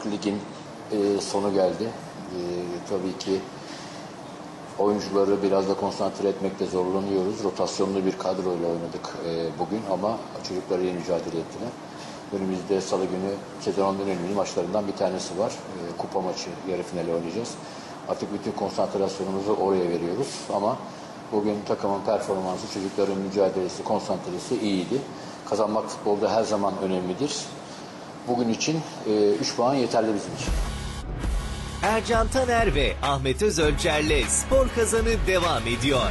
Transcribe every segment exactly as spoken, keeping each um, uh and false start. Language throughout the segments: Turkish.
ligin e, sonu geldi. E, tabii ki oyuncuları biraz da konsantre etmekte zorlanıyoruz. Rotasyonlu bir kadroyla oynadık e, bugün ama çocuklar iyi mücadele ettiler. Önümüzde salı günü sezonun en önemli maçlarından bir tanesi var. E, kupa maçı, yarı finali oynayacağız. Artık bütün konsantrasyonumuzu oraya veriyoruz ama bugün takımın performansı, çocukların mücadelesi, konsantresi iyiydi. Kazanmak futbolda her zaman önemlidir. Bugün için üç puan yeterli bizim için. Ercan Taner ve Ahmet Özölçer'le Spor Kazanı devam ediyor.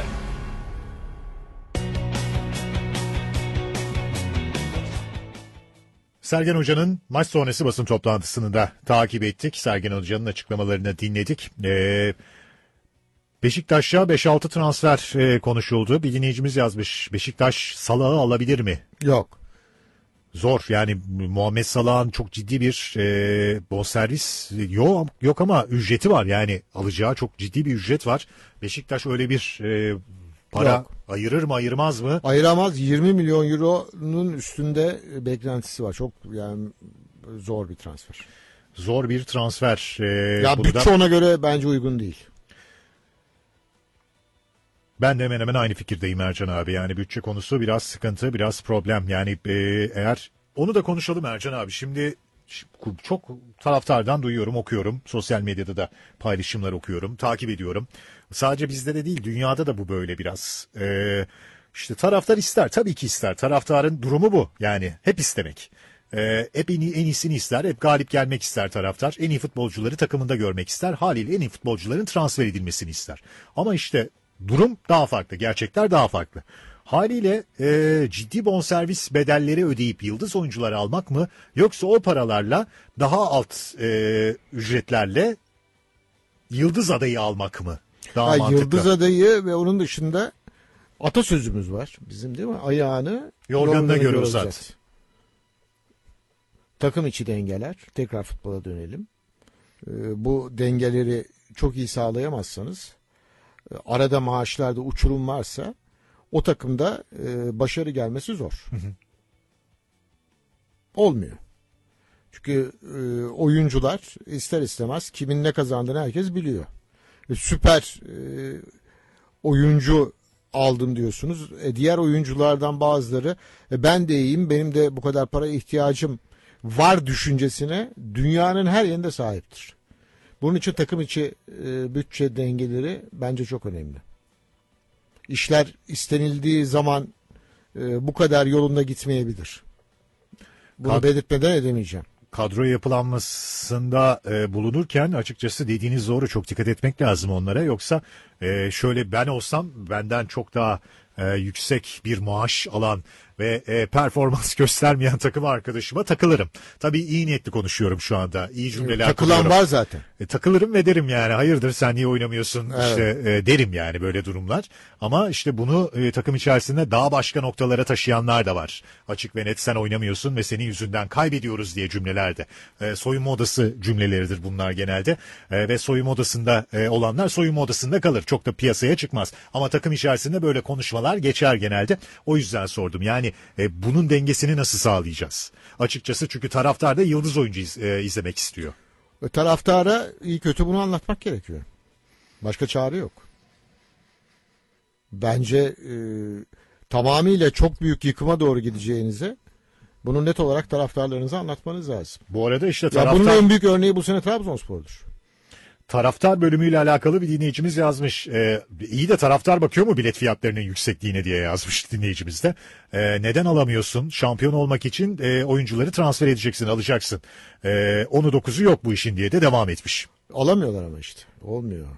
Sergen Hoca'nın maç sonrası basın toplantısını da takip ettik. Sergen Hoca'nın açıklamalarını dinledik. Ee, Beşiktaş'a beş altı transfer e, konuşuldu. Bir dinleyicimiz yazmış. Beşiktaş Salah'ı alabilir mi? Yok. Zor yani Muhammed Salah'ın çok ciddi bir e, bonservis yok, yok ama ücreti var. Yani alacağı çok ciddi bir ücret var. Beşiktaş öyle bir e, para Yok. ayırır mı ayırmaz mı? Ayıramaz. yirmi milyon euronun üstünde beklentisi var. Çok yani zor bir transfer. Zor bir transfer. E, Ya bütçe da... ona göre bence uygun değil. Ben de hemen hemen aynı fikirdeyim Ercan abi. Yani bütçe konusu biraz sıkıntı, biraz problem. Yani e, eğer onu da konuşalım Ercan abi. Şimdi çok taraftardan duyuyorum, okuyorum. Sosyal medyada da paylaşımlar okuyorum, takip ediyorum. Sadece bizde de değil, dünyada da bu böyle biraz. E, işte taraftar ister, tabii ki ister. Taraftarın durumu bu. Yani hep istemek. E, hep en, iyi, en iyisini ister, hep galip gelmek ister taraftar. En iyi futbolcuları takımında görmek ister. Haliyle en iyi futbolcuların transfer edilmesini ister. Ama işte durum daha farklı, gerçekler daha farklı. Haliyle e, ciddi bonservis bedelleri ödeyip yıldız oyuncuları almak mı yoksa o paralarla daha alt e, ücretlerle yıldız adayı almak mı? Daha ha, mantıklı. Yıldız adayı ve onun dışında atasözümüz var bizim değil mi? Ayağını yorganına göre uzat. uzat. Takım içi dengeler. Tekrar futbola dönelim. E, bu dengeleri çok iyi sağlayamazsanız, arada maaşlarda uçurum varsa o takımda e, başarı gelmesi zor. Hı hı. Olmuyor. Çünkü e, oyuncular ister istemez kimin ne kazandığını herkes biliyor. E, süper e, oyuncu aldım diyorsunuz. E, diğer oyunculardan bazıları e, ben de iyiyim, benim de bu kadar para ihtiyacım var düşüncesine dünyanın her yerinde sahiptir. Bunun için takım içi e, bütçe dengeleri bence çok önemli. İşler istenildiği zaman e, bu kadar yolunda gitmeyebilir. Bunu Kad- belirtmeden edemeyeceğim. Kadro yapılanmasında e, bulunurken açıkçası dediğiniz doğru, çok dikkat etmek lazım onlara. Yoksa e, şöyle ben olsam benden çok daha e, yüksek bir maaş alan ve e, performans göstermeyen takım arkadaşıma takılırım. Tabii iyi niyetli konuşuyorum şu anda. İyi cümleler Takılan kuruyorum. var zaten. E, takılırım ve derim yani hayırdır sen niye oynamıyorsun evet. işte e, derim yani böyle durumlar. Ama işte bunu e, takım içerisinde daha başka noktalara taşıyanlar da var. Açık ve net sen oynamıyorsun ve senin yüzünden kaybediyoruz diye cümlelerde. E, soyunma odası cümleleridir bunlar genelde. E, ve soyunma odasında e, olanlar soyunma odasında kalır. Çok da piyasaya çıkmaz. Ama takım içerisinde böyle konuşmalar geçer genelde. O yüzden sordum. Yani e, bunun dengesini nasıl sağlayacağız? Açıkçası çünkü taraftar da yıldız oyuncu iz, e, izlemek istiyor. E, taraftara iyi kötü bunu anlatmak gerekiyor. Başka çare yok. Bence e, tamamıyla çok büyük yıkıma doğru gideceğinize bunu net olarak taraftarlarınıza anlatmanız lazım. Bu arada işte taraftar... Ya bunun en büyük örneği bu sene Trabzonspor'dur. Taraftar bölümüyle alakalı bir dinleyicimiz yazmış. Ee, iyi de taraftar bakıyor mu bilet fiyatlarının yüksekliğine diye yazmış dinleyicimiz de. Ee, neden alamıyorsun? Şampiyon olmak için e, oyuncuları transfer edeceksin, alacaksın. Ee, onu dokuzu yok bu işin diye de devam etmiş. Alamıyorlar ama işte. Olmuyor.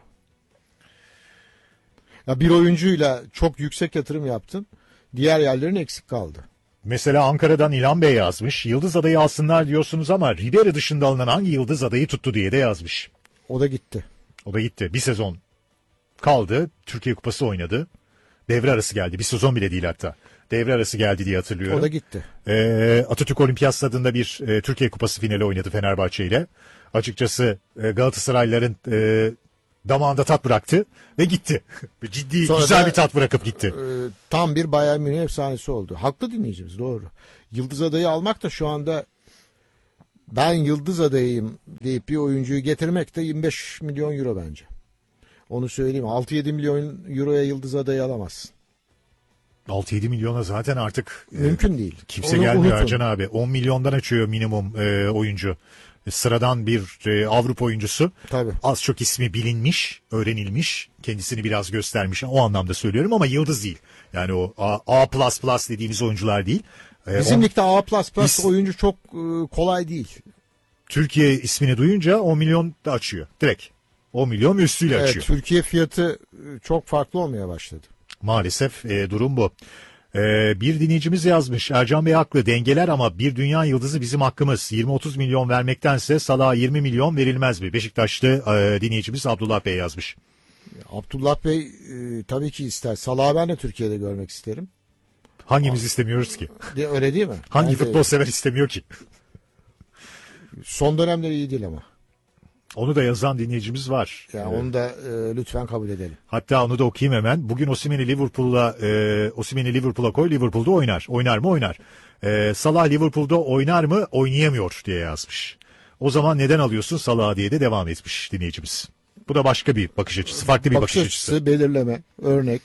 Ya bir oyuncuyla çok yüksek yatırım yaptın. Diğer yerlerin eksik kaldı. Mesela Ankara'dan İlhan Bey yazmış. Yıldız adayı alsınlar diyorsunuz ama Ribery dışında alınan hangi yıldız adayı tuttu diye de yazmış. O da gitti. O da gitti. Bir sezon kaldı. Türkiye Kupası oynadı. Devre arası geldi. Bir sezon bile değil hatta. Devre arası geldi diye hatırlıyorum. O da gitti. Ee, Atatürk Olimpiyat Stadı'nda bir e, Türkiye Kupası finali oynadı Fenerbahçe ile. Açıkçası e, Galatasaraylıların e, damağında tat bıraktı ve gitti. Ciddi, sonra güzel da, bir tat bırakıp gitti. E, tam bir Bayern Münih efsanesi oldu. Haklı dinleyicimiz, doğru. Yıldız adayı almak da şu anda ben yıldız adayıyım deyip bir oyuncuyu getirmek de yirmi beş milyon euro bence. Onu söyleyeyim. altı yedi milyon euroya yıldız adayı alamazsın. altı yedi milyona zaten artık e, Mümkün değil. kimse Onu gelmiyor unutun. Ercan abi. on milyondan açıyor minimum e, oyuncu. E, sıradan bir e, Avrupa oyuncusu. Tabii. Az çok ismi bilinmiş, öğrenilmiş, kendisini biraz göstermiş. O anlamda söylüyorum ama yıldız değil. Yani o A, A++ dediğimiz oyuncular değil. E, Bizim on- ligde A plus plus Biz- oyuncu çok e, kolay değil. Türkiye ismini duyunca on milyon da açıyor. Direkt. on milyon ve üstüyle Evet, açıyor. Türkiye fiyatı e, çok farklı olmaya başladı. Maalesef e, durum bu. E, bir dinleyicimiz yazmış. Ercan Bey haklı. Dengeler ama bir dünya yıldızı bizim hakkımız. yirmi otuz milyon vermektense Salah'a yirmi milyon verilmez mi? Beşiktaşlı e, dinleyicimiz Abdullah Bey yazmış. Abdullah Bey e, tabii ki ister. Salah'ı ben de Türkiye'de görmek isterim. Hangimiz istemiyoruz ki? De, öyle değil mi? Hangi Bence futbol sever istemiyor ki? son dönemleri iyi değil ama. Onu da yazan dinleyicimiz var. Yani E, onu da e, lütfen kabul edelim. Hatta onu da okuyayım hemen. Bugün Osimhen'i Liverpool'la e, Osimhen'i Liverpool'a koy. Liverpool'da oynar. Oynar mı? Oynar. E, Salah Liverpool'da oynar mı? Oynayamıyor diye yazmış. O zaman neden alıyorsun Salah'ı diye de devam etmiş dinleyicimiz. Bu da başka bir bakış açısı. Farklı bir bakış, Bakış açısı. açısı, belirleme, örnek.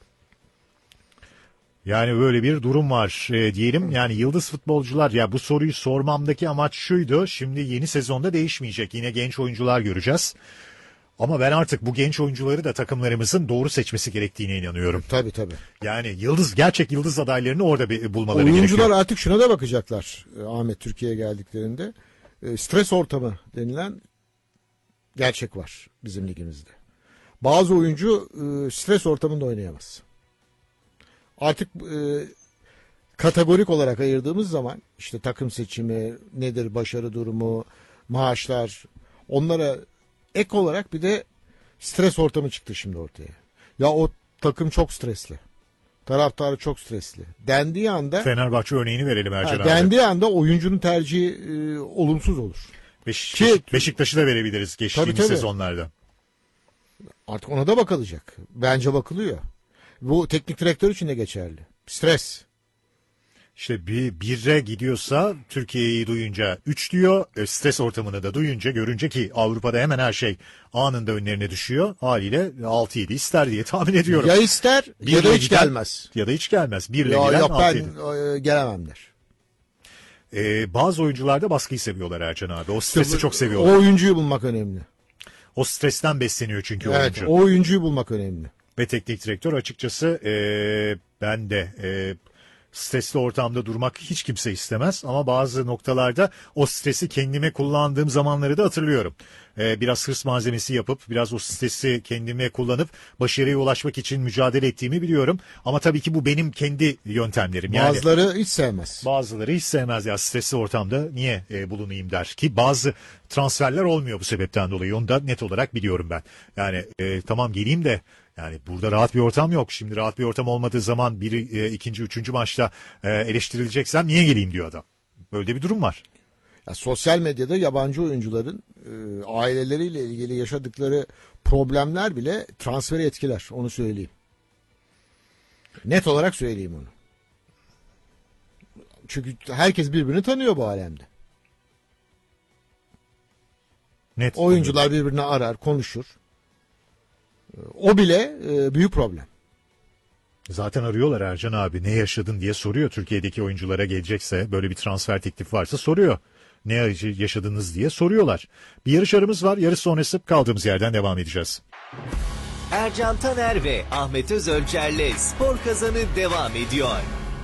Yani böyle bir durum var e, diyelim. Yani yıldız futbolcular, ya bu soruyu sormamdaki amaç şuydu. Şimdi yeni sezonda değişmeyecek. Yine genç oyuncular göreceğiz. Ama ben artık bu genç oyuncuları da takımlarımızın doğru seçmesi gerektiğine inanıyorum. Tabii tabii. Yani yıldız, gerçek yıldız adaylarını orada bir bulmaları Oyuncular gerekiyor. artık şuna da bakacaklar. e, Ahmet Türkiye'ye geldiklerinde. E, stres ortamı denilen gerçek var bizim ligimizde. Bazı oyuncu e, stres ortamında oynayamaz. Artık e, kategorik olarak ayırdığımız zaman işte takım seçimi, nedir başarı durumu, maaşlar, onlara ek olarak bir de stres ortamı çıktı şimdi ortaya. Ya o takım çok stresli. Taraftarı çok stresli. Dendiği anda Fenerbahçe örneğini verelim Ercan ha, abi. dendiği anda oyuncunun tercihi e, olumsuz olur. Beş, Ki- Beşik- Beşiktaş'ı da verebiliriz geçtiğimiz Tabii, tabii. sezonlarda. Artık ona da bakılacak. Bence bakılıyor. Bu teknik direktör için de geçerli. Stres. İşte bir bire gidiyorsa Türkiye'yi duyunca üç diyor. E, stres ortamını da duyunca, görünce ki Avrupa'da hemen her şey anında önlerine düşüyor. Haliyle altı yedi ister diye tahmin ediyorum. Ya ister Bir ya da ile hiç giden- gelmez. Ya da hiç gelmez. Bir ile Ya, giden ya altı ben yedi. e, gelemem der. Ee, bazı oyuncular da baskıyı seviyorlar Ercan abi. O stresi İşte bu- çok O seviyorlar. oyuncuyu bulmak önemli. O stresten besleniyor çünkü Evet, oyuncu. o oyuncuyu bulmak önemli. Ve teknik direktör açıkçası ee, ben de ee, stresli ortamda durmak hiç kimse istemez. Ama bazı noktalarda o stresi kendime kullandığım zamanları da hatırlıyorum. Ee, biraz hırs malzemesi yapıp biraz o stresi kendime kullanıp başarıya ulaşmak için mücadele ettiğimi biliyorum. Ama tabii ki bu benim kendi yöntemlerim. Yani Bazıları hiç sevmez. bazıları hiç sevmez ya, stresli ortamda niye e, bulunayım der ki bazı transferler olmuyor bu sebepten dolayı, onu da net olarak biliyorum ben. Yani e, tamam geleyim de yani burada rahat bir ortam yok. Şimdi rahat bir ortam olmadığı zaman biri e, ikinci, üçüncü maçta e, eleştirileceksem niye geleyim diyor adam. Böyle bir durum var. Ya, sosyal medyada yabancı oyuncuların e, aileleriyle ilgili yaşadıkları problemler bile transferi etkiler. Onu söyleyeyim. Net olarak söyleyeyim onu. Çünkü herkes birbirini tanıyor bu alemde. Net. Oyuncular birbirini arar, konuşur. E, O bile e, büyük problem. Zaten arıyorlar Ercan abi, ne yaşadın diye soruyor. Türkiye'deki oyunculara gelecekse, böyle bir transfer teklif varsa soruyor. Ne yaşadınız diye soruyorlar. Bir yarış aramız var. Yarış sonrası kaldığımız yerden devam edeceğiz. Ercan Taner ve Ahmet Özölçer'le Spor Kazanı devam ediyor.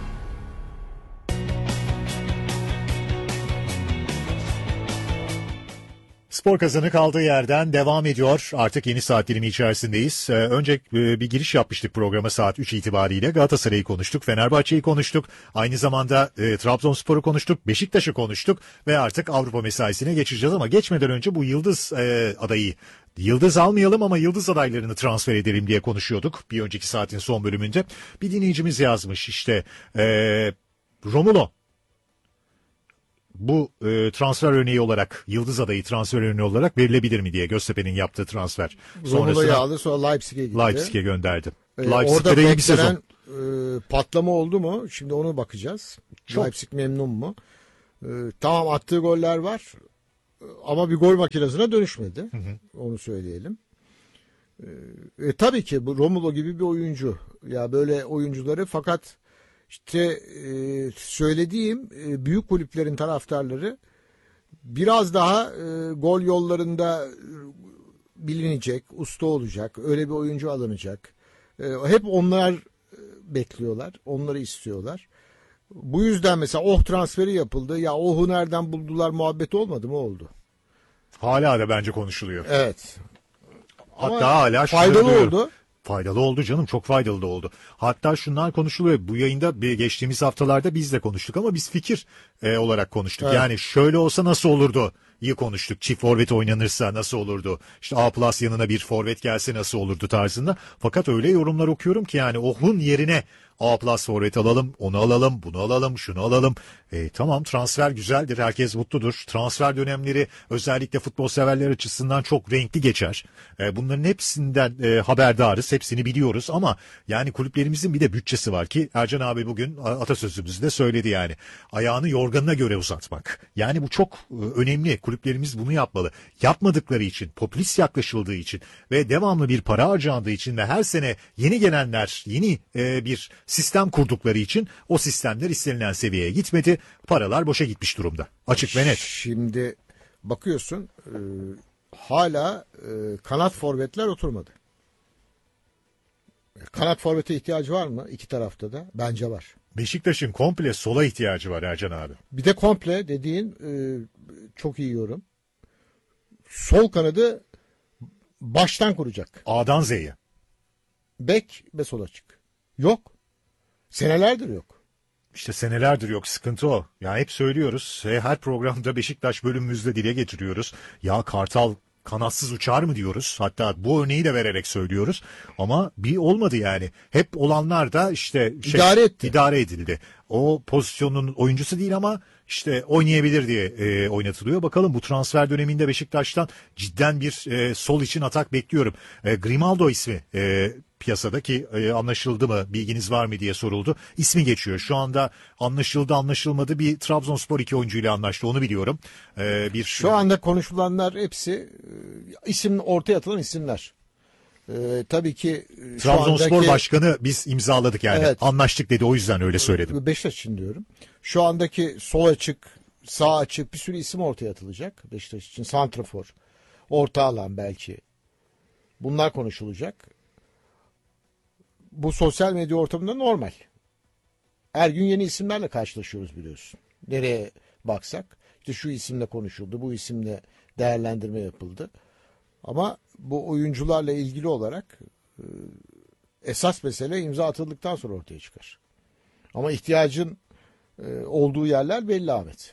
Spor Kazanı kaldığı yerden devam ediyor. Artık yeni saat dilimi içerisindeyiz. Ee, önce e, bir giriş yapmıştık programa saat üç itibariyle. Galatasaray'ı konuştuk, Fenerbahçe'yi konuştuk. Aynı zamanda e, Trabzonspor'u konuştuk, Beşiktaş'ı konuştuk ve artık Avrupa mesaisine geçeceğiz. Ama geçmeden önce bu yıldız e, adayı, yıldız almayalım ama yıldız adaylarını transfer edelim diye konuşuyorduk. Bir önceki saatin son bölümünde bir dinleyicimiz yazmış işte e, Romulo. Bu e, transfer örneği olarak, yıldız adayı transfer örneği olarak verilebilir mi diye Göztepe'nin yaptığı transfer. Romula'yı aldı, sonra Leipzig'e gitti. Leipzig'e gönderdi. Ee, Leipzig'te orada de iyi bir sezon. beklenen e, patlama oldu mu? Şimdi onu bakacağız. Çok. Leipzig memnun mu? Ee, tamam attığı goller var ama bir gol makinesine dönüşmedi. Hı hı. Onu söyleyelim. Ee, e, tabii ki bu Romulo gibi bir oyuncu. Ya böyle oyuncuları fakat işte e, söylediğim e, büyük kulüplerin taraftarları biraz daha e, gol yollarında e, bilinecek, usta olacak, öyle bir oyuncu alınacak. E, hep onlar e, bekliyorlar, onları istiyorlar. Bu yüzden mesela Oh transferi yapıldı. Ya Oh'u nereden buldular muhabbeti olmadı mı? Oldu. Hala da bence konuşuluyor. Evet. Hatta Ama hala faydalı diyorum. oldu. Faydalı oldu canım, çok faydalı da oldu. Hatta şunlar konuşuluyor. Bu yayında bir geçtiğimiz haftalarda biz de konuştuk ama biz fikir e, olarak konuştuk. Evet. Yani şöyle olsa nasıl olurdu? İyi konuştuk. Çift forvet oynanırsa nasıl olurdu? İşte A plus yanına bir forvet gelse nasıl olurdu tarzında. Fakat öyle yorumlar okuyorum ki yani Oh'un yerine A plus forvet alalım, onu alalım, bunu alalım, şunu alalım. E, tamam, transfer güzeldir, herkes mutludur. Transfer dönemleri özellikle futbol severler açısından çok renkli geçer. E, bunların hepsinden e, haberdarız, hepsini biliyoruz ama yani kulüplerimizin bir de bütçesi var ki Ercan abi bugün atasözümüzde söyledi yani. Ayağını yorganına göre uzatmak. Yani bu çok e, önemli. Kulüplerimiz bunu yapmalı. Yapmadıkları için, popülist yaklaşıldığı için ve devamlı bir para harcandığı için ve her sene yeni gelenler yeni e, bir sistem kurdukları için o sistemler istenilen seviyeye gitmedi. Paralar boşa gitmiş durumda. Açık ve net. Şimdi bakıyorsun e, hala e, kanat forvetler oturmadı. Kanat forvete ihtiyacı var mı? İki tarafta da. Bence var. Beşiktaş'ın komple sola ihtiyacı var Ercan abi. Bir de komple dediğin e, çok iyi yorum. Sol kanadı baştan kuracak. A'dan Z'ye. Bek ve sol açık. Yok. Senelerdir yok. İşte senelerdir yok, sıkıntı o. Ya hep söylüyoruz. Her programda Beşiktaş bölümümüzde dile getiriyoruz. Ya Kartal kanatsız uçar mı diyoruz. Hatta bu örneği de vererek söylüyoruz. Ama bir olmadı yani. Hep olanlar da işte şey, idare etti. idare edildi. O pozisyonun oyuncusu değil ama işte oynayabilir diye e, oynatılıyor. Bakalım bu transfer döneminde Beşiktaş'tan cidden bir e, sol için atak bekliyorum. E, Grimaldo ismi e, piyasada ki e, anlaşıldı mı, bilginiz var mı diye soruldu. İsmi geçiyor. Şu anda anlaşıldı anlaşılmadı, bir Trabzonspor iki oyuncuyla anlaştı, onu biliyorum. E, bir Şu anda konuşulanlar hepsi e, isim ortaya atılan isimler. E, tabii ki e, şu Trabzonspor andaki, başkanı biz imzaladık yani. Evet. Anlaştık dedi, o yüzden öyle söyledim. Beşiktaş için diyorum. Şu andaki sol açık, sağ açık bir sürü isim ortaya atılacak Beşiktaş için. Santrafor, orta alan belki. Bunlar konuşulacak. Bu sosyal medya ortamında normal. Her gün yeni isimlerle karşılaşıyoruz biliyorsun. Nereye baksak işte şu isimle konuşuldu, bu isimle değerlendirme yapıldı. Ama bu oyuncularla ilgili olarak e, esas mesele imza atıldıktan sonra ortaya çıkar. Ama ihtiyacın e, olduğu yerler belli Ahmet.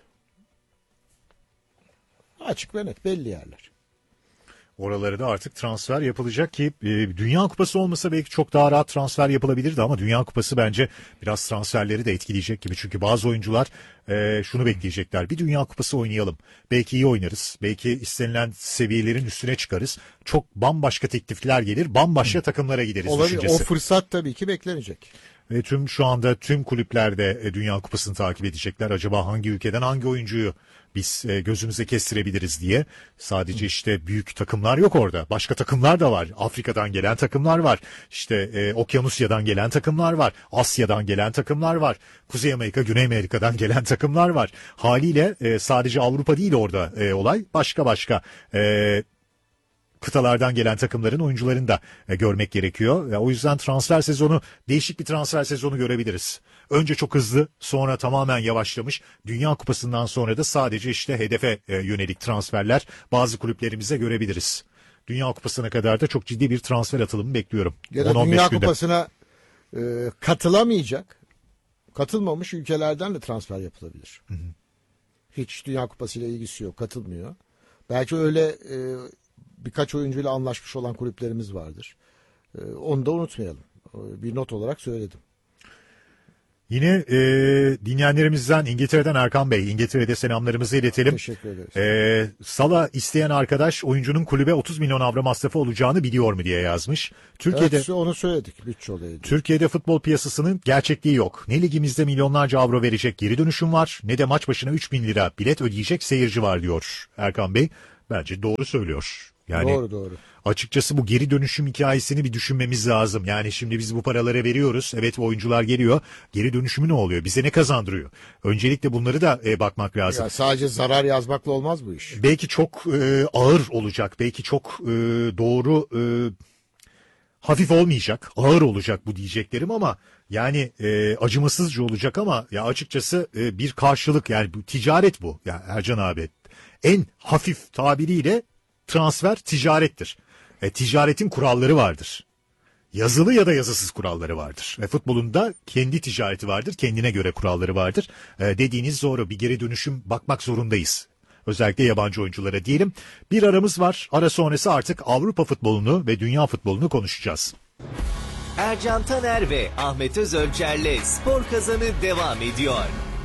Açık ve net belli yerler. Oraları da artık transfer yapılacak ki e, Dünya Kupası olmasa belki çok daha rahat transfer yapılabilirdi ama Dünya Kupası bence biraz transferleri de etkileyecek gibi. Çünkü bazı oyuncular e, şunu bekleyecekler. Bir Dünya Kupası oynayalım. Belki iyi oynarız. Belki istenilen seviyelerin üstüne çıkarız. Çok bambaşka teklifler gelir. Bambaşka takımlara gideriz Olabilir. düşüncesi. O fırsat tabii ki beklenecek. Ve tüm şu anda tüm kulüplerde e, Dünya Kupası'nı takip edecekler. Acaba hangi ülkeden hangi oyuncuyu biz e, gözümüze kestirebiliriz diye. Sadece işte büyük takımlar yok orada. Başka takımlar da var. Afrika'dan gelen takımlar var. İşte e, Okyanusya'dan gelen takımlar var. Asya'dan gelen takımlar var. Kuzey Amerika, Güney Amerika'dan gelen takımlar var. Haliyle e, sadece Avrupa değil orada e, olay. Başka başka e, kıtalardan gelen takımların oyuncularını da e, görmek gerekiyor. E, o yüzden transfer sezonu, değişik bir transfer sezonu görebiliriz. Önce çok hızlı, sonra tamamen yavaşlamış. Dünya Kupası'ndan sonra da sadece işte hedefe e, yönelik transferler bazı kulüplerimize görebiliriz. Dünya Kupası'na kadar da çok ciddi bir transfer atılımı bekliyorum. Ya da on on beş Dünya günde. Kupası'na e, katılamayacak, katılmamış ülkelerden de transfer yapılabilir. Hı hı. Hiç Dünya Kupası ile ilgisi yok, katılmıyor. Belki öyle e, birkaç oyuncuyla anlaşmış olan kulüplerimiz vardır. E, onu da unutmayalım. E, bir not olarak söyledim. Yine e, dinleyenlerimizden İngiltere'den Erkan Bey, İngiltere'de selamlarımızı iletelim. Teşekkür ederiz. E, Sala isteyen arkadaş oyuncunun kulübe otuz milyon avro masrafı olacağını biliyor mu diye yazmış. Türkiye'de Evet, onu söyledik bütçe olayı. Türkiye'de futbol piyasasının gerçekliği yok. Ne ligimizde milyonlarca avro verecek geri dönüşüm var, ne de maç başına üç bin lira bilet ödeyecek seyirci var diyor Erkan Bey. Bence doğru söylüyor. Yani Doğru doğru. açıkçası bu geri dönüşüm hikayesini bir düşünmemiz lazım. Yani şimdi biz bu paraları veriyoruz. Evet, oyuncular geliyor. Geri dönüşümü ne oluyor? Bize ne kazandırıyor? Öncelikle bunları da e, bakmak lazım. Ya sadece zarar yazmakla olmaz bu iş. Belki çok e, ağır olacak. Belki çok e, doğru, e, hafif olmayacak. Ağır olacak bu diyeceklerim ama yani e, acımasızca olacak ama ya açıkçası e, bir karşılık, yani bu ticaret bu. Ya Ercan abi, en hafif tabiriyle transfer ticarettir. E, ticaretin kuralları vardır. Yazılı ya da yazısız kuralları vardır. E, futbolun da kendi ticareti vardır, kendine göre kuralları vardır. E, dediğiniz doğru, bir geri dönüşüm bakmak zorundayız. Özellikle yabancı oyunculara diyelim. Bir aramız var. Ara sonrası artık Avrupa futbolunu ve dünya futbolunu konuşacağız. Ercan Taner ve Ahmet Özölçer'le Spor Kazanı devam ediyor.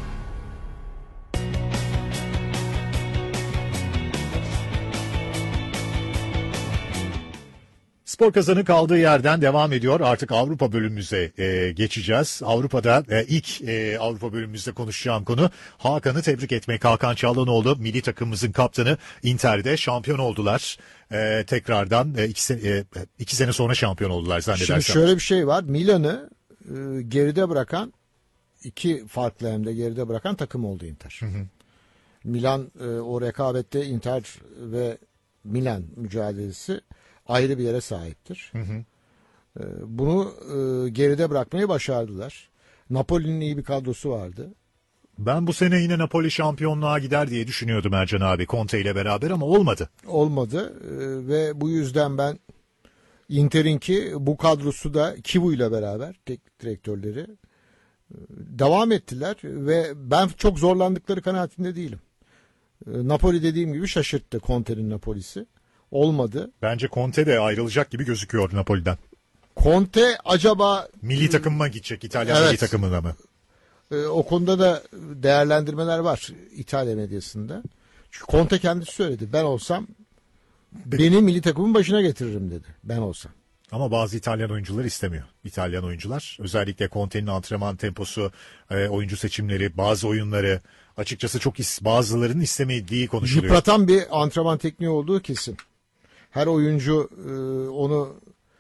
Spor Kazanı kaldığı yerden devam ediyor. Artık Avrupa bölümümüze e, geçeceğiz. Avrupa'da e, ilk e, Avrupa bölümümüzde konuşacağım konu Hakan'ı tebrik etmek. Hakan Çalhanoğlu milli takımımızın kaptanı, Inter'de şampiyon oldular. E, tekrardan e, iki, sene, e, iki sene sonra şampiyon oldular zannedersem. Şimdi şöyle bir şey var. Milan'ı e, geride bırakan, iki farklı hem de geride bırakan takım oldu Inter. Hı hı. Milan e, o rekabette Inter ve Milan mücadelesi ayrı bir yere sahiptir. Hı hı. E, bunu e, geride bırakmayı başardılar. Napoli'nin iyi bir kadrosu vardı. Ben bu sene yine Napoli şampiyonluğa gider diye düşünüyordum Ercan abi, Conte ile beraber, ama olmadı. Olmadı e, ve bu yüzden ben Inter'inki bu kadrosu da Kivu ile beraber teknik direktörleri e, devam ettiler ve ben çok zorlandıkları kanaatinde değilim. E, Napoli dediğim gibi şaşırttı, Conte'nin Napoli'si. Olmadı. Bence Conte de ayrılacak gibi gözüküyor Napoli'den. Conte acaba Milli takımına gidecek, İtalyan Evet. milli takımına mı? e, o konuda da değerlendirmeler var İtalya medyasında. Çünkü Conte kendisi söyledi. Ben olsam beni milli takımın başına getiririm dedi. Ben olsam. Ama bazı İtalyan oyuncular istemiyor. İtalyan oyuncular, özellikle Conte'nin antrenman temposu, e, oyuncu seçimleri, bazı oyunları açıkçası çok is bazılarının istemediği konuşuluyor. Yıpratan bir antrenman tekniği olduğu kesin. Her oyuncu e, onu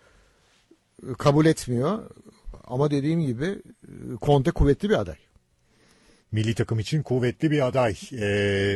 kabul etmiyor. Ama dediğim gibi e, Conte kuvvetli bir aday. Milli takım için kuvvetli bir aday. E,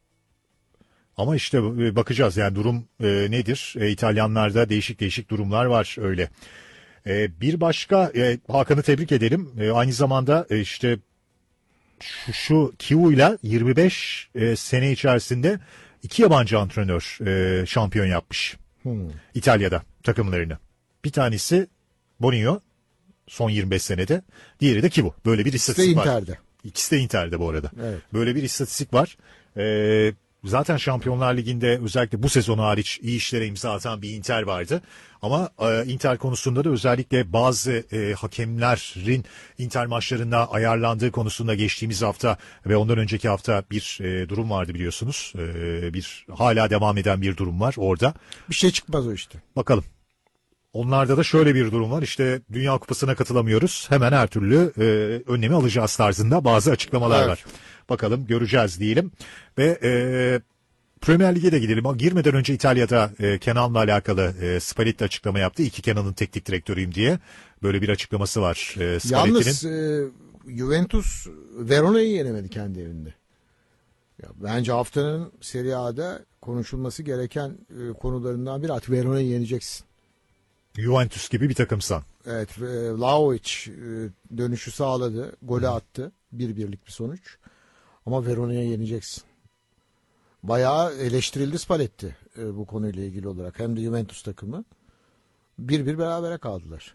ama işte e, bakacağız yani durum e, nedir? E, İtalyanlarda değişik değişik durumlar var öyle. E, bir başka e, Hakan'ı tebrik edelim. E, aynı zamanda e, işte şu, şu Kivu'yla yirmi beş e, sene içerisinde iki yabancı antrenör e, şampiyon yapmış. Hmm. İtalya'da takımlarını. Bir tanesi Bonino son yirmi beş senede. Diğeri de Kivu. Böyle bir istatistik var. Inter'de. İkisi de Inter'de bu arada. Evet. Böyle bir istatistik var. Ee, zaten Şampiyonlar Ligi'nde özellikle bu sezon hariç iyi işlere imza atan bir Inter vardı. Ama e, Inter konusunda da özellikle bazı e, hakemlerin Inter maçlarında ayarlandığı konusunda geçtiğimiz hafta ve ondan önceki hafta bir e, durum vardı biliyorsunuz. E, bir hala devam eden bir durum var orada. Bir şey çıkmaz o işte. Bakalım. Onlarda da şöyle bir durum var. İşte Dünya Kupası'na katılamıyoruz. Hemen her türlü e, önlemi alacağız tarzında bazı açıklamalar Evet. var. Bakalım, göreceğiz diyelim. Ve e, Premier Lig'e de gidelim. Girmeden önce İtalya'da e, Kenan'la alakalı e, Spalletti açıklama yaptı. İki Kenan'ın teknik direktörüyüm diye. Böyle bir açıklaması var e, Spalletti'nin. Yalnız e, Juventus Verona'yı yenemedi kendi evinde. Ya, bence haftanın Serie A'da konuşulması gereken e, konularından biri, artık Verona'yı yeneceksin. Juventus gibi bir takımsan. Evet, e, Vlahovic e, dönüşü sağladı, golü attı. Bir birlik bir sonuç. Ama Verona'ya yeneceksin. Bayağı eleştirildi Spalletti e, bu konuyla ilgili olarak. Hem de Juventus takımı. Bir bir berabere kaldılar.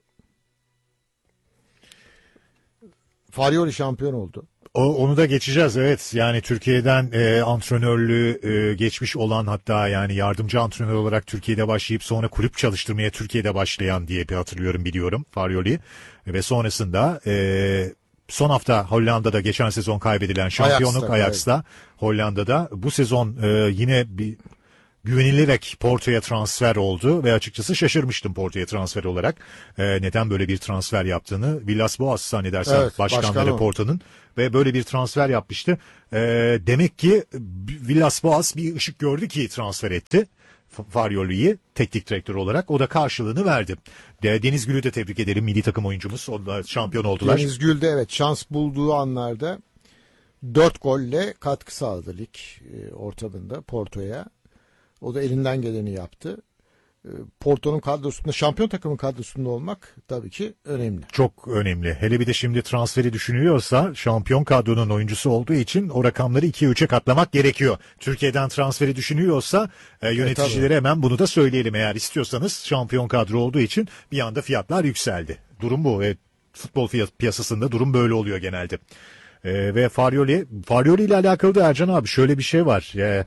Farioli şampiyon oldu. O, onu da geçeceğiz, evet. Yani Türkiye'den e, antrenörlüğü e, geçmiş olan, hatta yani yardımcı antrenör olarak Türkiye'de başlayıp sonra kulüp çalıştırmaya Türkiye'de başlayan diye bir hatırlıyorum, biliyorum Farioli. Ve sonrasında e, son hafta Hollanda'da geçen sezon kaybedilen şampiyonluk Ajax'ta, Ajax'ta Hollanda'da bu sezon e, yine bir güvenilerek Porto'ya transfer oldu ve açıkçası şaşırmıştım Porto'ya transfer olarak. E, neden böyle bir transfer yaptığını. Villas-Boas zannedersem Evet, başkanları başkanı. Porto'nun ve böyle bir transfer yapmıştı. E, demek ki Villas-Boas bir ışık gördü ki transfer etti. Farioli'yi teknik direktör olarak. O da karşılığını verdi. De, Deniz Gül'ü de tebrik ederim. Milli takım oyuncumuz. Onlar şampiyon oldular. Deniz Gül'de evet şans bulduğu anlarda dört golle katkı sağladı lig e, ortamında Porto'ya. O da elinden geleni yaptı. E, Porto'nun kadrosunda, şampiyon takımın kadrosunda olmak tabii ki önemli. Çok önemli. Hele bir de şimdi transferi düşünülüyorsa şampiyon kadronun oyuncusu olduğu için o rakamları ikiye üçe katlamak gerekiyor. Türkiye'den transferi düşünülüyorsa e, yöneticilere hemen bunu da söyleyelim. Eğer istiyorsanız şampiyon kadro olduğu için bir anda fiyatlar yükseldi. Durum bu. E, futbol piyasasında durum böyle oluyor genelde. E, ve Farioli, Farioli ile alakalı da Ercan abi şöyle bir şey var. E,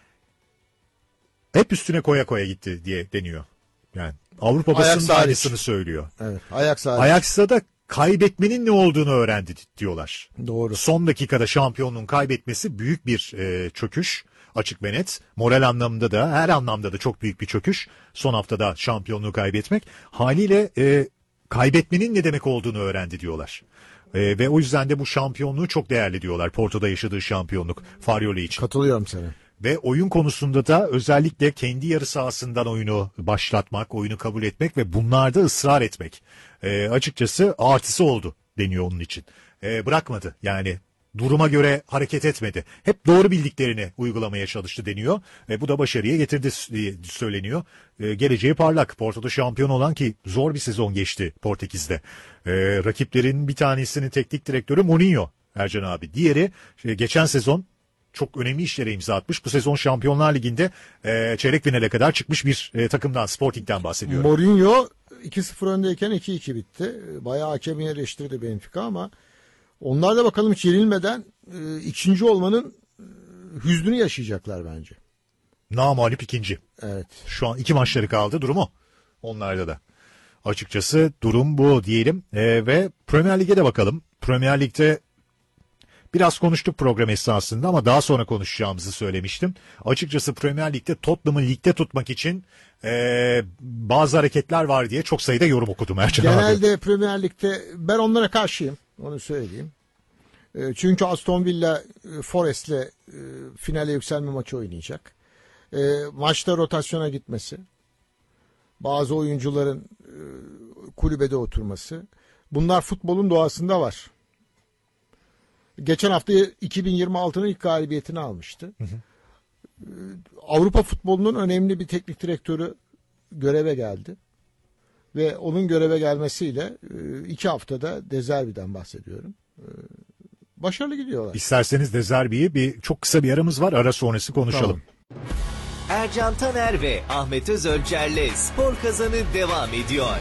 hep üstüne koya koya gitti diye deniyor. Yani Avrupa Ajax basının hariç. aynısını söylüyor. Evet. Ajax hariç. Ajax'ta da kaybetmenin ne olduğunu öğrendi diyorlar. Doğru. Son dakikada şampiyonluğun kaybetmesi büyük bir e, çöküş. Açık ve net. Moral anlamında da her anlamda da çok büyük bir çöküş. Son haftada şampiyonluğu kaybetmek. Haliyle e, kaybetmenin ne demek olduğunu öğrendi diyorlar. E, ve o yüzden de bu şampiyonluğu çok değerli diyorlar. Porto'da yaşadığı şampiyonluk Farioli için. Katılıyorum sana. Ve oyun konusunda da özellikle kendi yarı sahasından oyunu başlatmak, oyunu kabul etmek ve bunlarda ısrar etmek. E, açıkçası artısı oldu deniyor onun için. E, bırakmadı yani duruma göre hareket etmedi. Hep doğru bildiklerini uygulamaya çalıştı deniyor. E, bu da başarıya getirdi diye söyleniyor. E, geleceği parlak. Porto'da şampiyon olan ki zor bir sezon geçti Portekiz'de. E, rakiplerin bir tanesinin teknik direktörü Mourinho Ercan abi. Diğeri e, geçen sezon çok önemli işlere imza atmış. Bu sezon Şampiyonlar Ligi'nde e, çeyrek finale kadar çıkmış bir e, takımdan, Sporting'den bahsediyorum. Mourinho iki sıfır öndeyken iki iki bitti. Bayağı hakemi eleştirdi Benfica ama onlar da bakalım hiç yenilmeden e, ikinci olmanın e, hüznünü yaşayacaklar bence. Namağlup ikinci. Evet. Şu an iki maçları kaldı durumu. Onlarda da. Açıkçası durum bu diyelim. E, ve Premier Lig'e de bakalım. Premier Lig'de biraz konuştuk program esnasında ama daha sonra konuşacağımızı söylemiştim. Açıkçası Premier Lig'de Tottenham'ı ligde tutmak için e, bazı hareketler var diye çok sayıda yorum okudum Ercan abi. Genelde Premier Lig'de ben onlara karşıyım. Onu söyleyeyim. E, çünkü Aston Villa e, Forest'le e, finale yükselme maçı oynayacak. E, maçta rotasyona gitmesi. Bazı oyuncuların e, kulübede oturması. Bunlar futbolun doğasında var. Geçen hafta iki bin yirmi altının ilk galibiyetini almıştı. Hı hı. Avrupa futbolunun önemli bir teknik direktörü göreve geldi. Ve onun göreve gelmesiyle iki haftada De Zerbi'den bahsediyorum. Başarılı gidiyorlar. İsterseniz De Zerbi'yi bir çok kısa bir aramız var. Ara sonrası konuşalım. Tamam. Ercan Taner ve Ahmet Özölçer'le Spor Kazanı devam ediyor.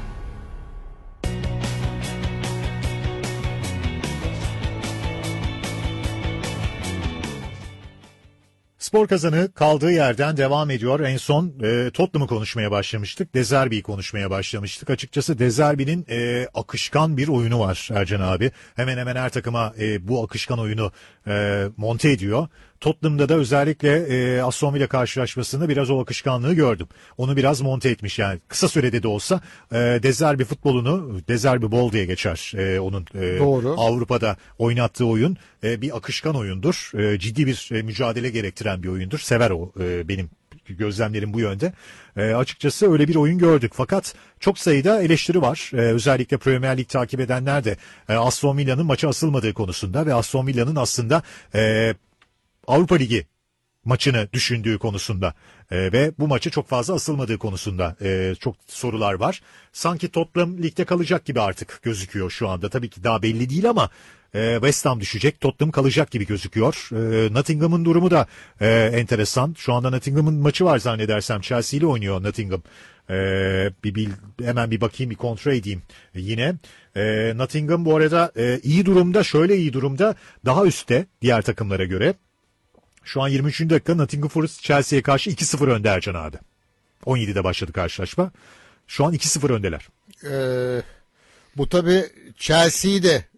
Spor Kazanı kaldığı yerden devam ediyor. En son e, Tottenham'ı konuşmaya başlamıştık. De Zerbi'yi konuşmaya başlamıştık. Açıkçası De Zerbi'nin e, akışkan bir oyunu var Ercan abi. Hemen hemen her takıma e, bu akışkan oyunu e, monte ediyor. Tottenham'da da özellikle e, Aston Villa karşılaşmasında biraz o akışkanlığı gördüm. Onu biraz monte etmiş yani. Kısa sürede de olsa e, De Zerbi futbolunu, De Zerbi Ball diye geçer e, onun e, Doğru. Avrupa'da oynattığı oyun e, bir akışkan oyundur. E, ciddi bir e, mücadele gerektiren bir oyundur. Sever o e, benim gözlemlerim bu yönde. E, açıkçası öyle bir oyun gördük. Fakat çok sayıda eleştiri var. E, özellikle Premier Lig takip edenler de e, Aston Villa'nın maça asılmadığı konusunda ve Aston Villa'nın aslında e, Avrupa Ligi maçını düşündüğü konusunda e, ve bu maçı çok fazla asılmadığı konusunda e, çok sorular var. Sanki Tottenham ligde kalacak gibi artık gözüküyor şu anda. Tabii ki daha belli değil ama e, West Ham düşecek, Tottenham kalacak gibi gözüküyor. E, Nottingham'ın durumu da e, enteresan. Şu anda Nottingham'ın maçı var zannedersem. Chelsea ile oynuyor Nottingham. Ee, bir, bir hemen bir bakayım, bir kontrol edeyim yine. Ee, Nottingham bu arada e, iyi durumda, şöyle iyi durumda, daha üstte diğer takımlara göre. Şu an yirmi üçüncü dakika Nottingham Forest Chelsea'ye karşı iki sıfır önde Ercan abi. on yedide başladı karşılaşma. Şu an iki sıfır öndeler. Ee, bu tabii Chelsea'yi de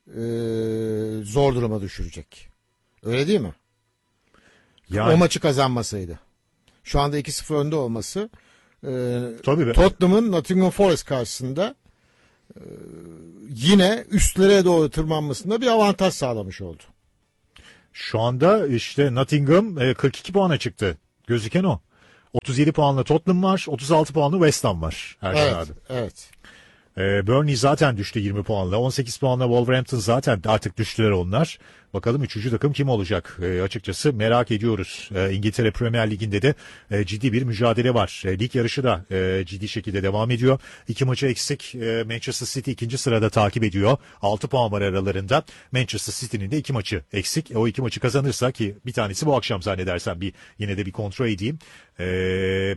e, zor duruma düşürecek. Öyle değil mi? Yani, O maçı kazanmasaydı. Şu anda iki sıfır önde olması e, tabii be. Tottenham'ın Nottingham Forest karşısında e, yine üstlere doğru tırmanmasında bir avantaj sağlamış oldu. Şu anda işte Nottingham e, kırk iki puana çıktı. Gözüken o. otuz yedi puanla Tottenham var, otuz altı puanla West Ham var. Ercan Evet, abi. evet. E, Burnley zaten düştü yirmi puanla. on sekiz puanla Wolverhampton zaten artık düştüler onlar. Bakalım üçüncü takım kim olacak? E, açıkçası merak ediyoruz. E, İngiltere Premier Ligi'nde de e, ciddi bir mücadele var. E, lig yarışı da e, ciddi şekilde devam ediyor. İki maçı eksik. E, Manchester City ikinci sırada takip ediyor. altı puan var aralarında. Manchester City'nin de iki maçı eksik. E, o iki maçı kazanırsa, ki bir tanesi bu akşam zannedersem, bir yine de bir kontrol edeyim. Eee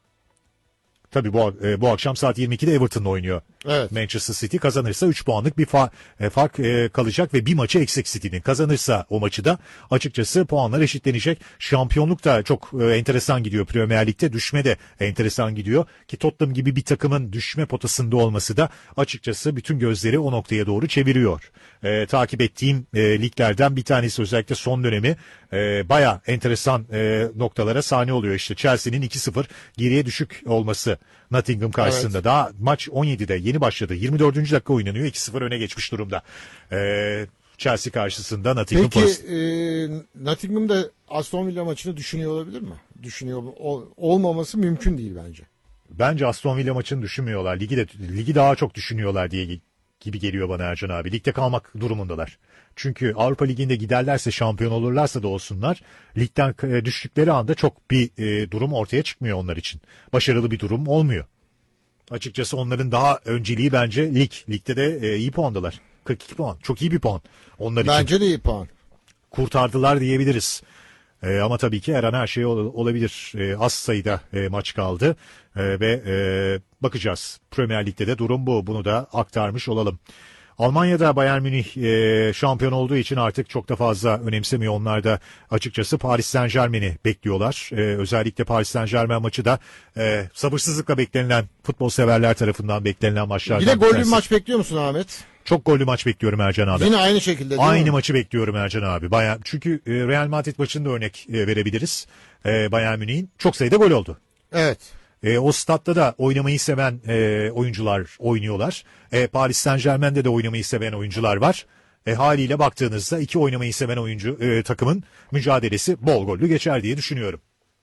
Tabii bu, e, bu akşam saat yirmi ikide Everton'la oynuyor. Evet. Manchester City kazanırsa üç puanlık bir fa- e, fark e, kalacak ve bir maçı eksik City'nin. Kazanırsa o maçı da açıkçası puanlar eşitlenecek. Şampiyonluk da çok e, enteresan gidiyor Premier Lig'de. Düşme de enteresan gidiyor. Ki Tottenham gibi bir takımın düşme potasında olması da açıkçası bütün gözleri o noktaya doğru çeviriyor. E, takip ettiğim e, liglerden bir tanesi, özellikle son dönemi e, baya enteresan e, noktalara sahne oluyor. İşte Chelsea'nin iki sıfır geriye düşük olması Nottingham karşısında. Evet. Daha maç on yedide yeni başladı. yirmi dördüncü dakika oynanıyor. iki sıfır öne geçmiş durumda. Ee, Chelsea karşısında Nottingham Peki Forest. e, Nottingham'da Aston Villa maçını düşünüyor olabilir mi? Düşünüyor ol, olmaması mümkün değil bence. Bence Aston Villa maçını düşünmüyorlar. Ligi de ligi daha çok düşünüyorlar diye gibi geliyor bana Ercan abi. Ligde kalmak durumundalar. Çünkü Avrupa Ligi'nde giderlerse, şampiyon olurlarsa da olsunlar, ligden e, düştükleri anda çok bir e, durum ortaya çıkmıyor onlar için. Başarılı bir durum olmuyor. Açıkçası onların daha önceliği bence lig. Ligde de e, iyi puandalar. kırk iki puan. Çok iyi bir puan onlar için. Bence de iyi puan. Kurtardılar diyebiliriz. E, ama tabii ki her an her şey ol- olabilir. E, az sayıda e, maç kaldı e, ve e, bakacağız. Premier Lig'de de durum bu. Bunu da aktarmış olalım. Almanya'da Bayern Münih e, şampiyon olduğu için artık çok da fazla önemsemiyor. Onlar da açıkçası Paris Saint-Germain'i bekliyorlar. E, özellikle Paris Saint-Germain maçı da e, sabırsızlıkla beklenilen, futbol severler tarafından beklenilen maçlardan. Yine bir gollü bir tanesi. maç bekliyor musun Ahmet? Çok gollü maç bekliyorum Ercan abi. Yine aynı şekilde değil Aynı mi? maçı bekliyorum Ercan abi. Bayağı, çünkü e, Real Madrid maçını da örnek e, verebiliriz. E, Bayern Münih'in çok sayıda gol oldu. Evet. E, o statta da oynamayı seven e, oyuncular oynuyorlar. E, Paris Saint-Germain'de de oynamayı seven oyuncular var. E, haliyle baktığınızda iki oynamayı seven oyuncu e, takımın mücadelesi bol gollü geçer diye düşünüyorum.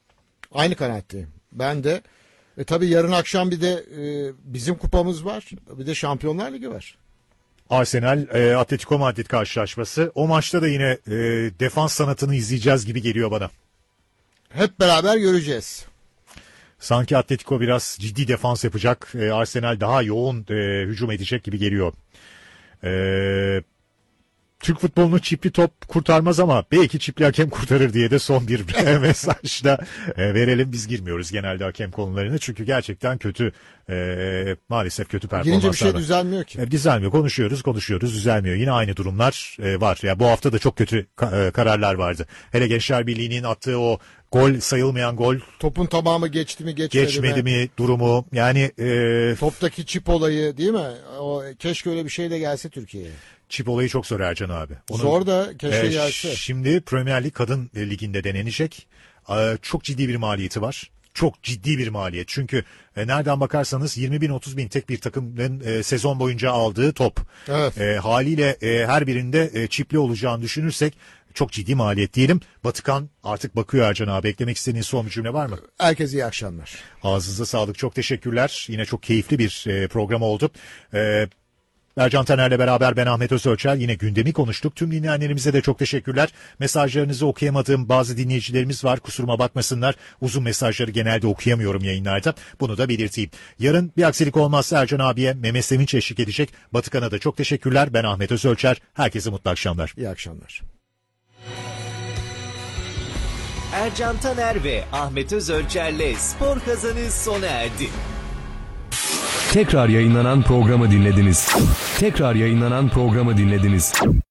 Aynı kanaatteyim. Ben de. E, tabii yarın akşam bir de e, bizim kupamız var. Bir de Şampiyonlar Ligi var. Arsenal e, Atletico Madrid karşılaşması. O maçta da yine e, defans sanatını izleyeceğiz gibi geliyor bana. Hep beraber göreceğiz. Sanki Atletico biraz ciddi defans yapacak. E, Arsenal daha yoğun e, hücum edecek gibi geliyor. Eee Türk futbolunu çipli top kurtarmaz ama belki çipli hakem kurtarır diye de son bir mesajda e, verelim. Biz girmiyoruz genelde hakem konularını çünkü gerçekten kötü, e, maalesef kötü performanslar Girince bir şey var. düzelmiyor ki. E, düzelmiyor, konuşuyoruz konuşuyoruz düzelmiyor. Yine aynı durumlar e, var. Ya bu hafta da çok kötü ka- e, kararlar vardı. Hele Gençler Birliği'nin attığı o gol, sayılmayan gol, Topun tamamı geçti mi geçmedi, geçmedi mi? mi durumu, yani e, Toptaki çip olayı değil mi? O, keşke öyle bir şey de gelse Türkiye'ye. çip olayı çok zor Ercan abi. Onu- Zor da keşke Ee, gelse. Şimdi Premier Lig Kadın e, Ligi'nde denenecek. Ee, çok ciddi bir maliyeti var. Çok ciddi bir maliyet. Çünkü e, nereden bakarsanız yirmi bin otuz bin tek bir takımın e, sezon boyunca aldığı top. Evet. E, haliyle e, her birinde e, çipli olacağını düşünürsek çok ciddi maliyet diyelim. Batıkan artık bakıyor Ercan abi. Eklemek istediğin son bir cümle var mı? Herkese iyi akşamlar. Ağzınıza sağlık. Çok teşekkürler. Yine çok keyifli bir e, program oldu. E, Ercan Taner'le beraber ben Ahmet Özölçel, yine gündemi konuştuk. Tüm dinleyenlerimize de çok teşekkürler. Mesajlarınızı okuyamadığım bazı dinleyicilerimiz var. Kusuruma bakmasınlar. Uzun mesajları genelde okuyamıyorum yayınlarda. Bunu da belirteyim. Yarın bir aksilik olmazsa Ercan abiye Mehmet Sevinç eşlik edecek. Batıkan'a da çok teşekkürler. Ben Ahmet Özölçer. Herkese mutlu akşamlar. İyi akşamlar. Ercan Taner ve Ahmet Özölçer'le Spor Kazanı sona erdi. Tekrar yayınlanan programı dinlediniz. Tekrar yayınlanan programı dinlediniz.